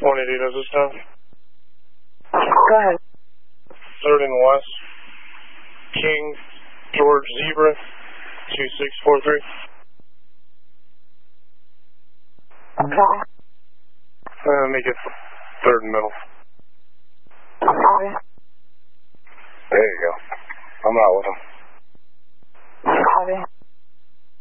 180 does this time. Go ahead. 3rd and West. King, George, Zebra, 2643. Okay. Make it 3rd and middle. Okay. There you go. I'm out with him.